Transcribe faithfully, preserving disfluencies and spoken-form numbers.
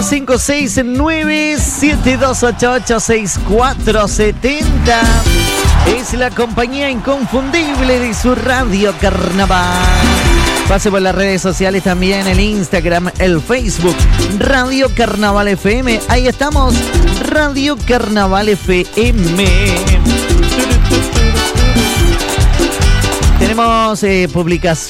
cinco seis nueve siete dos ocho ocho seis cuatro siete cero. Es la compañía inconfundible de su Radio Carnaval. Pase por las redes sociales también, el Instagram, el Facebook, Radio Carnaval F M. Ahí estamos, Radio Carnaval F M. Tenemos eh, publicación.